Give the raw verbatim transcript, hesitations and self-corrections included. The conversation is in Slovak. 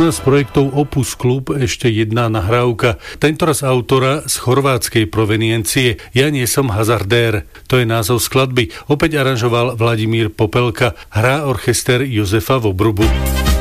Z projektov Opus Klub ešte jedna nahrávka, tentoraz autora z chorvátskej proveniencie Ja nie som hazardér. To je názov skladby. Opäť aranžoval Vladimír Popelka. Hrá orchester Jozefa Vobrubu.